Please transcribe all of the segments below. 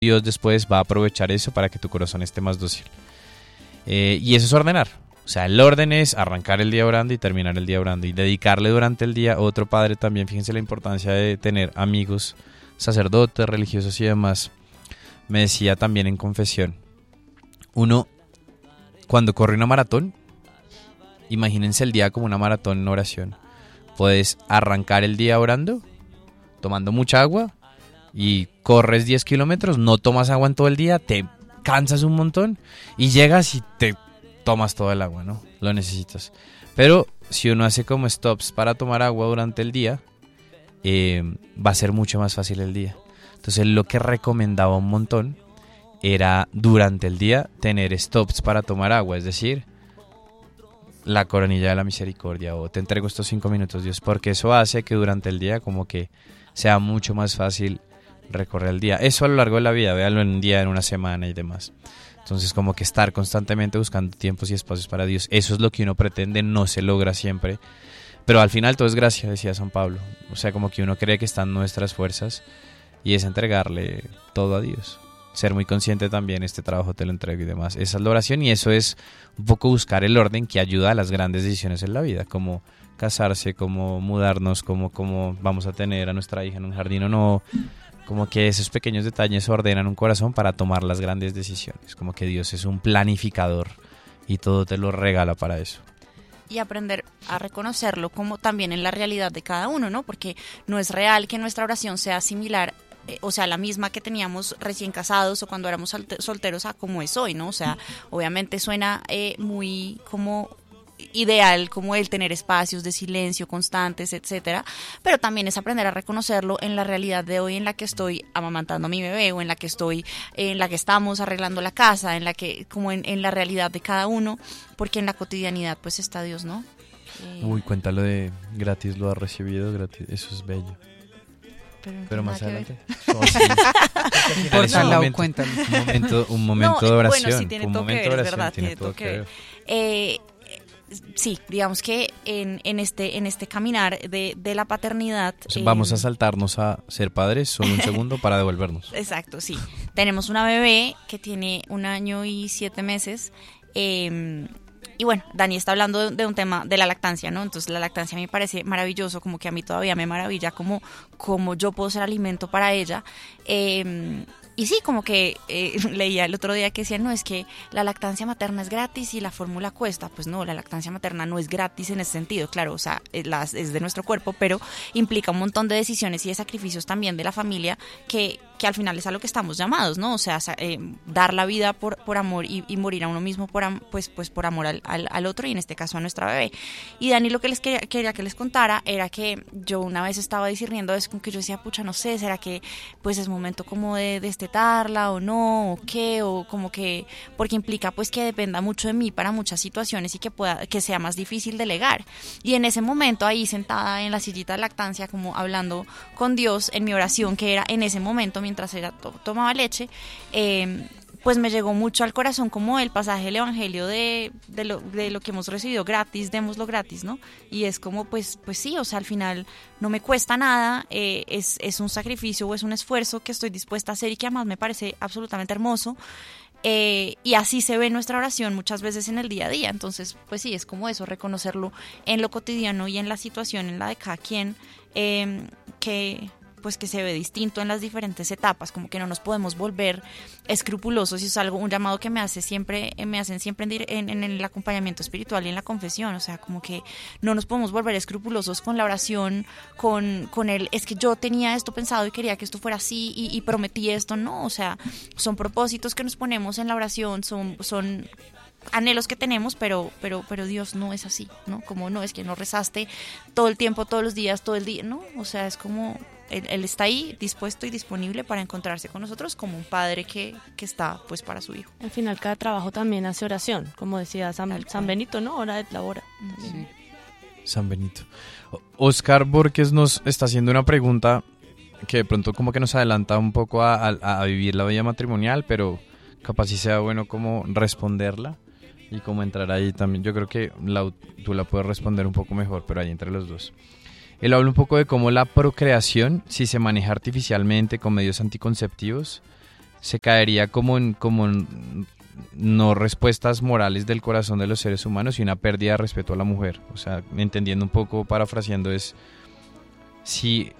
Dios después va a aprovechar eso para que tu corazón esté más dócil. Y eso es ordenar. O sea, el orden es arrancar el día orando y terminar el día orando. Y dedicarle durante el día. Otro padre también, fíjense la importancia de tener amigos, sacerdotes, religiosos y demás. Me decía también en confesión. Uno, cuando corre una maratón, imagínense el día como una maratón en oración. Puedes arrancar el día orando, tomando mucha agua, y corres 10 kilómetros, no tomas agua en todo el día, te cansas un montón y llegas y te tomas todo el agua, ¿no? Lo necesitas. Pero si uno hace como stops para tomar agua durante el día, va a ser mucho más fácil el día. Entonces lo que recomendaba un montón era durante el día tener stops para tomar agua, es decir, la coronilla de la misericordia o te entrego estos 5 minutos, Dios, porque eso hace que durante el día como que sea mucho más fácil recorrer el día. Eso a lo largo de la vida, véanlo en un día, en una semana y demás. Entonces como que estar constantemente buscando tiempos y espacios para Dios, eso es lo que uno pretende, no se logra siempre, pero al final todo es gracia, decía San Pablo. O sea, como que uno cree que están nuestras fuerzas y es entregarle todo a Dios. Ser muy consciente también, este trabajo te lo entrego y demás. Esa es la oración y eso es un poco buscar el orden que ayuda a las grandes decisiones en la vida, como casarse, como mudarnos, como vamos a tener a nuestra hija en un jardín o no. Como que esos pequeños detalles ordenan un corazón para tomar las grandes decisiones. Como que Dios es un planificador y todo te lo regala para eso. Y aprender a reconocerlo como también en la realidad de cada uno, ¿no? Porque no es real que nuestra oración sea similar, o sea, la misma que teníamos recién casados o cuando éramos solteros a como es hoy, ¿no? O sea, obviamente suena muy como ideal, como el tener espacios de silencio constantes, etcétera, pero también es aprender a reconocerlo en la realidad de hoy en la que estoy amamantando a mi bebé o en la que estamos arreglando la casa, en la que como en la realidad de cada uno, porque en la cotidianidad pues está Dios, ¿no? Uy, cuéntalo de gratis lo has recibido, gratis, eso es bello. Pero más adelante. Un momento de oración. Bueno, sí tiene todo que ver, es verdad, tiene todo que ver. Sí, digamos que en este caminar de la paternidad... Vamos a saltarnos a ser padres solo un segundo para devolvernos. Exacto, sí. Tenemos una bebé que tiene 1 año y 7 meses. Y bueno, Dani está hablando de un tema de la lactancia, ¿no? Entonces la lactancia me parece maravilloso, como que a mí todavía me maravilla como yo puedo ser alimento para ella. Y sí, como que leía el otro día que decían, no, es que la lactancia materna es gratis y la fórmula cuesta. Pues no, la lactancia materna no es gratis en ese sentido, claro, o sea, es de nuestro cuerpo, pero implica un montón de decisiones y de sacrificios también de la familia que al final es a lo que estamos llamados, ¿no? O sea, dar la vida por amor y morir a uno mismo por amor al otro y en este caso a nuestra bebé. Y Dani, lo que quería que les contara era que yo una vez estaba discerniendo eso, como que yo decía, pucha, no sé, ¿será que pues es momento como de destetarla o no, o qué, o como que, porque implica pues que dependa mucho de mí para muchas situaciones y que sea más difícil delegar. Y en ese momento ahí sentada en la sillita de lactancia como hablando con Dios en mi oración, que era en ese momento mientras ella tomaba leche, pues me llegó mucho al corazón como el pasaje del evangelio de lo que hemos recibido gratis, démoslo gratis, ¿no? Y es como pues sí, o sea, al final no me cuesta nada, es un sacrificio o es un esfuerzo que estoy dispuesta a hacer y que además me parece absolutamente hermoso. Y así se ve nuestra oración muchas veces en el día a día. Entonces pues sí, es como eso, reconocerlo en lo cotidiano y en la situación en la de cada quien, que se ve distinto en las diferentes etapas, como que no nos podemos volver escrupulosos, y es un llamado que me hacen siempre en el acompañamiento espiritual y en la confesión, o sea, como que no nos podemos volver escrupulosos con la oración, con el, es que yo tenía esto pensado y quería que esto fuera así y prometí esto, no, o sea, son propósitos que nos ponemos en la oración, son anhelos que tenemos, pero Dios no es así, ¿no? Como no, es que no rezaste todo el tiempo, todos los días, todo el día, ¿no? O sea, es como Él está ahí dispuesto y disponible para encontrarse con nosotros como un padre que está pues para su hijo. Al final cada trabajo también hace oración, como decía San Benito, ¿no? Hora de la hora. Sí. San Benito. Oscar Borges nos está haciendo una pregunta que de pronto como que nos adelanta un poco a vivir la vida matrimonial, pero capaz sí sea bueno como responderla y como entrar ahí también. Yo creo que tú la puedes responder un poco mejor, pero ahí entre los dos. Él habla un poco de cómo la procreación, si se maneja artificialmente con medios anticonceptivos, se caería como en no respuestas morales del corazón de los seres humanos y una pérdida de respeto a la mujer. O sea, entendiendo un poco, parafraseando, es si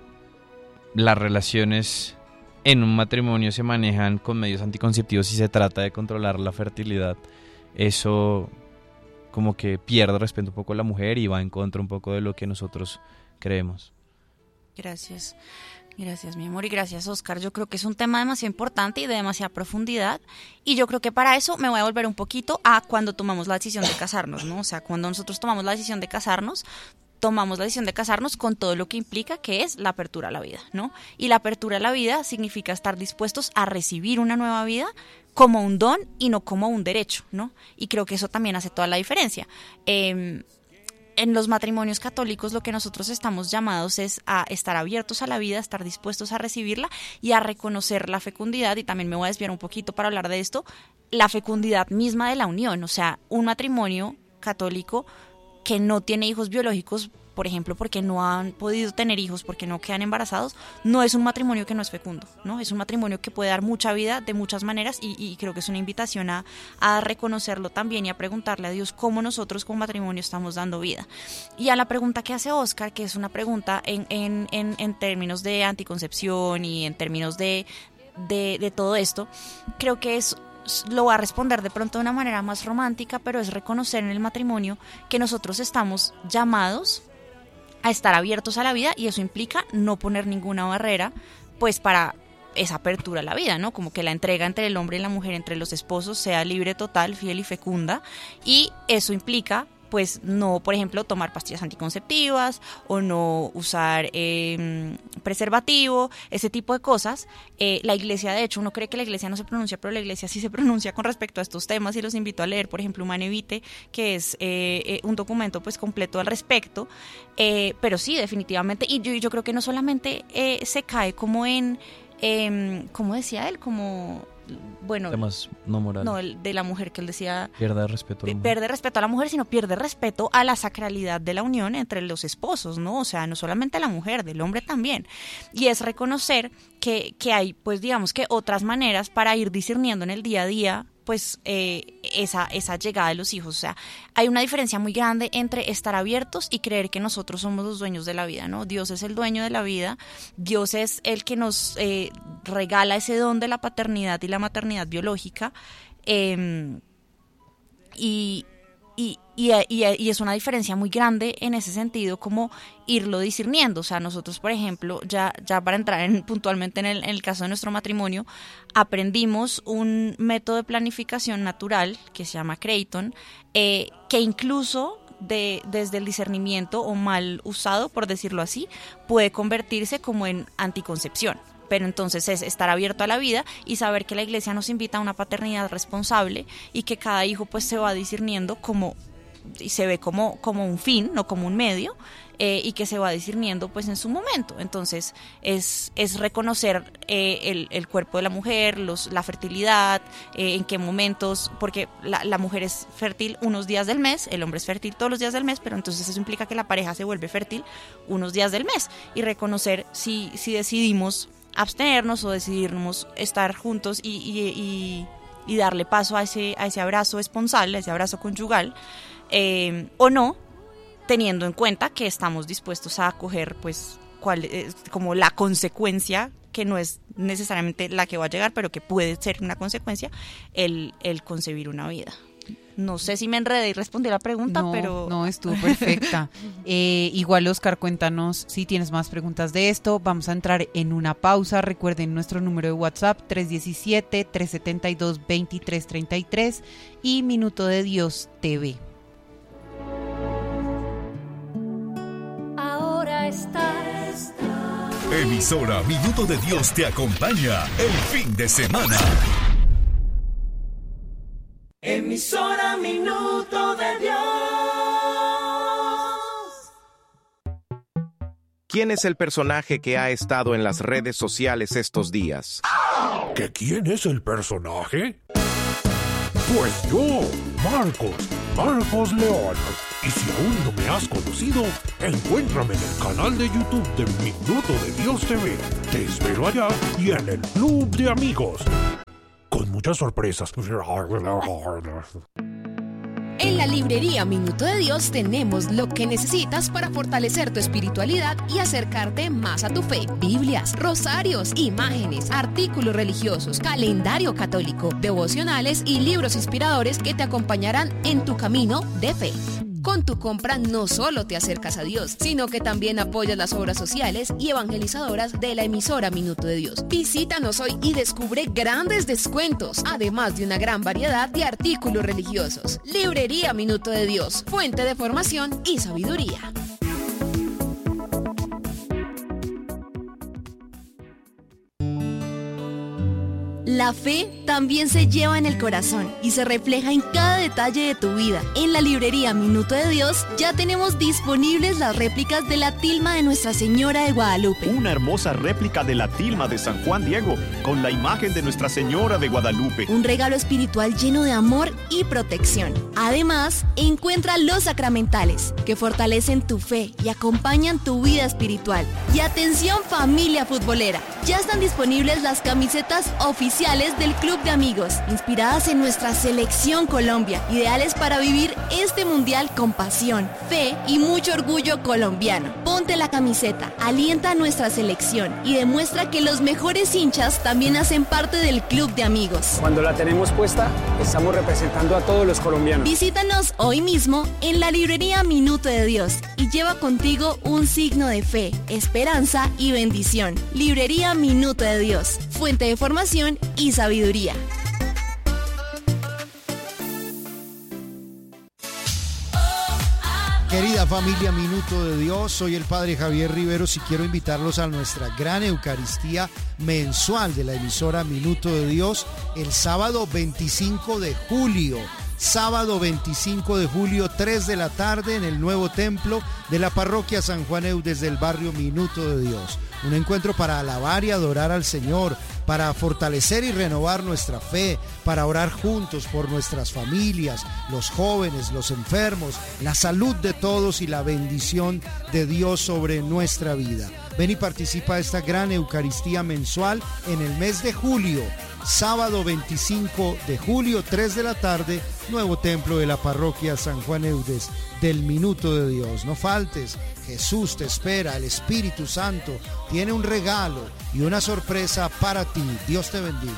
las relaciones en un matrimonio se manejan con medios anticonceptivos y se trata de controlar la fertilidad, eso como que pierde respeto un poco a la mujer y va en contra un poco de lo que nosotros creemos. Gracias. Gracias, mi amor, y gracias, Oscar. Yo creo que es un tema demasiado importante y de demasiada profundidad, y yo creo que para eso me voy a volver un poquito a cuando tomamos la decisión de casarnos, ¿no? O sea, cuando nosotros tomamos la decisión de casarnos con todo lo que implica, que es la apertura a la vida, ¿no? Y la apertura a la vida significa estar dispuestos a recibir una nueva vida como un don y no como un derecho, ¿no? Y creo que eso también hace toda la diferencia. En los matrimonios católicos lo que nosotros estamos llamados es a estar abiertos a la vida, a estar dispuestos a recibirla y a reconocer la fecundidad, y también me voy a desviar un poquito para hablar de esto, la fecundidad misma de la unión. O sea, un matrimonio católico que no tiene hijos biológicos, por ejemplo, porque no han podido tener hijos, porque no quedan embarazados, no es un matrimonio que no es fecundo, ¿no? Es un matrimonio que puede dar mucha vida de muchas maneras, y creo que es una invitación a reconocerlo también y a preguntarle a Dios cómo nosotros como matrimonio estamos dando vida. Y a la pregunta que hace Oscar, que es una pregunta en términos de anticoncepción y en términos de todo esto, creo que lo va a responder de pronto de una manera más romántica, pero es reconocer en el matrimonio que nosotros estamos llamados a estar abiertos a la vida, y eso implica no poner ninguna barrera pues para esa apertura a la vida, ¿no? Como que la entrega entre el hombre y la mujer, entre los esposos, sea libre, total, fiel y fecunda, y eso implica pues no, por ejemplo, tomar pastillas anticonceptivas o no usar preservativo, ese tipo de cosas. La iglesia, de hecho, uno cree que la iglesia no se pronuncia, pero la iglesia sí se pronuncia con respecto a estos temas, y los invito a leer, por ejemplo, Humanae Vitae, que es un documento pues completo al respecto. Pero sí, definitivamente, y yo creo que no solamente se cae como en, ¿cómo decía él? Como... bueno, temas no morales. No, el de la mujer, que él decía pierde respeto a la mujer. Pierde respeto a la mujer, sino pierde respeto a la sacralidad de la unión entre los esposos, ¿no? O sea, no solamente a la mujer, del hombre también. Y es reconocer que hay, pues digamos que otras maneras para ir discerniendo en el día a día, pues esa llegada de los hijos. O sea, hay una diferencia muy grande entre estar abiertos y creer que nosotros somos los dueños de la vida, ¿no? Dios es el dueño de la vida, Dios es el que nos regala ese don de la paternidad y la maternidad biológica, y es una diferencia muy grande en ese sentido, como irlo discerniendo. O sea, nosotros, por ejemplo, ya para entrar puntualmente en el caso de nuestro matrimonio, aprendimos un método de planificación natural que se llama Creighton, que incluso desde el discernimiento, o mal usado, por decirlo así, puede convertirse como en anticoncepción. Pero entonces es estar abierto a la vida y saber que la iglesia nos invita a una paternidad responsable, y que cada hijo pues se va discerniendo como, y se ve como un fin, no como un medio, y que se va discerniendo pues en su momento. Entonces es reconocer el cuerpo de la mujer, la fertilidad, en qué momentos, porque la mujer es fértil unos días del mes, el hombre es fértil todos los días del mes, pero entonces eso implica que la pareja se vuelve fértil unos días del mes, y reconocer si decidimos abstenernos o decidirnos estar juntos y darle paso a ese abrazo esponsal, a ese abrazo conyugal, o no, teniendo en cuenta que estamos dispuestos a acoger pues como la consecuencia, que no es necesariamente la que va a llegar, pero que puede ser una consecuencia, el concebir una vida. No sé si me enredé y respondí la pregunta, pero... No, estuvo perfecta. Igual, Oscar, cuéntanos si tienes más preguntas de esto. Vamos a entrar en una pausa. Recuerden nuestro número de WhatsApp, 317-372-2333 y Minuto de Dios TV. Ahora estás. Emisora Minuto de Dios te acompaña el fin de semana. Emisora Minuto de Dios. ¿Quién es el personaje que ha estado en las redes sociales estos días? ¿Que quién es el personaje? Pues yo, Marcos León. Y si aún no me has conocido, encuéntrame en el canal de YouTube de Minuto de Dios TV. Te espero allá y en el Club de Amigos. Con muchas sorpresas. En la librería Minuto de Dios tenemos lo que necesitas para fortalecer tu espiritualidad y acercarte más a tu fe. Biblias, rosarios, imágenes, artículos religiosos, calendario católico, devocionales y libros inspiradores que te acompañarán en tu camino de fe. Con tu compra no solo te acercas a Dios, sino que también apoyas las obras sociales y evangelizadoras de la emisora Minuto de Dios. Visítanos hoy y descubre grandes descuentos, además de una gran variedad de artículos religiosos. Librería Minuto de Dios, fuente de formación y sabiduría. La fe también se lleva en el corazón y se refleja en cada detalle de tu vida. En la librería Minuto de Dios ya tenemos disponibles las réplicas de la tilma de Nuestra Señora de Guadalupe. Una hermosa réplica de la tilma de San Juan Diego con la imagen de Nuestra Señora de Guadalupe. Un regalo espiritual lleno de amor y protección. Además, encuentra los sacramentales que fortalecen tu fe y acompañan tu vida espiritual. Y atención, familia futbolera, ya están disponibles las camisetas oficiales del Club de Amigos, inspiradas en nuestra selección Colombia, ideales para vivir este mundial con pasión, fe y mucho orgullo colombiano. Ponte la camiseta, alienta a nuestra selección y demuestra que los mejores hinchas también hacen parte del Club de Amigos. Cuando la tenemos puesta, estamos representando a todos los colombianos. Visítanos hoy mismo en la librería Minuto de Dios y lleva contigo un signo de fe, esperanza y bendición. Librería Minuto de Dios, fuente de formación y sabiduría. Querida familia Minuto de Dios, soy el Padre Javier Riveros y quiero invitarlos a nuestra gran Eucaristía mensual de la emisora Minuto de Dios el sábado 25 de julio. Sábado 25 de julio, 3 de la tarde, en el nuevo templo de la parroquia San Juan Eudes del barrio Minuto de Dios. Un encuentro para alabar y adorar al Señor, para fortalecer y renovar nuestra fe, para orar juntos por nuestras familias, los jóvenes, los enfermos, la salud de todos y la bendición de Dios sobre nuestra vida. Ven y participa de esta gran Eucaristía mensual en el mes de julio. Sábado 25 de julio, 3 de la tarde, nuevo templo de la parroquia San Juan Eudes del Minuto de Dios. No faltes, Jesús te espera, el Espíritu Santo tiene un regalo y una sorpresa para ti. Dios te bendiga.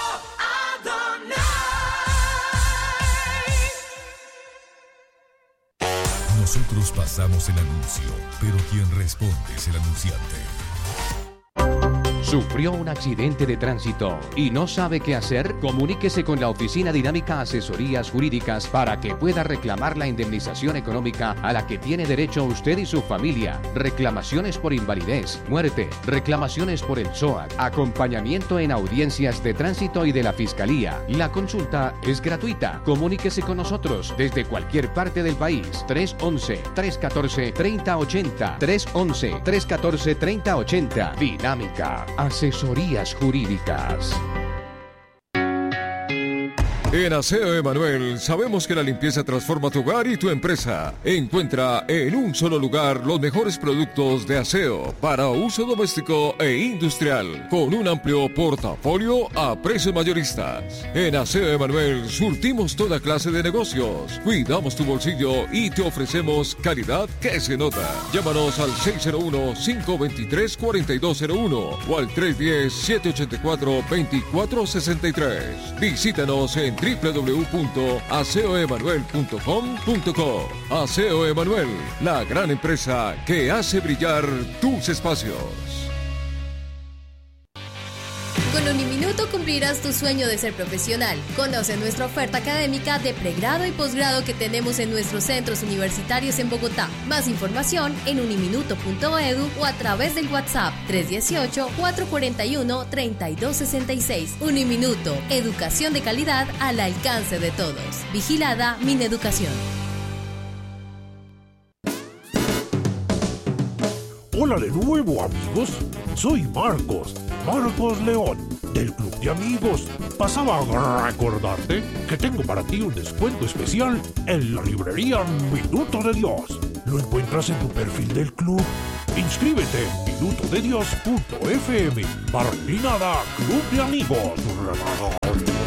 Nosotros pasamos el anuncio, pero quien responde es el anunciante. ¿Sufrió un accidente de tránsito y no sabe qué hacer? Comuníquese con la Oficina Dinámica Asesorías Jurídicas para que pueda reclamar la indemnización económica a la que tiene derecho usted y su familia. Reclamaciones por invalidez, muerte, reclamaciones por el SOAT, acompañamiento en audiencias de tránsito y de la Fiscalía. La consulta es gratuita. Comuníquese con nosotros desde cualquier parte del país. 311-314-3080. 311-314-3080. Dinámica Asesorías Jurídicas. En Aseo Emanuel sabemos que la limpieza transforma tu hogar y tu empresa. Encuentra en un solo lugar los mejores productos de aseo para uso doméstico e industrial, con un amplio portafolio a precios mayoristas. En Aseo Emanuel surtimos toda clase de negocios, cuidamos tu bolsillo y te ofrecemos calidad que se nota. Llámanos al 601-523-4201 o al 310-784-2463. Visítanos en www.aseoemanuel.com.co. Aseo Emanuel, la gran empresa que hace brillar tus espacios. Con Uniminuto cumplirás tu sueño de ser profesional. Conoce nuestra oferta académica de pregrado y posgrado que tenemos en nuestros centros universitarios en Bogotá. Más información en uniminuto.edu o a través del WhatsApp 318-441-3266. Uniminuto, educación de calidad al alcance de todos. Vigilada Mineducación. Hola de nuevo, amigos. Soy Marcos León, del Club de Amigos. Pasaba a recordarte que tengo para ti un descuento especial en la librería Minuto de Dios. Lo encuentras en tu perfil del club. Inscríbete en minutodedios.fm. /Club de Amigos.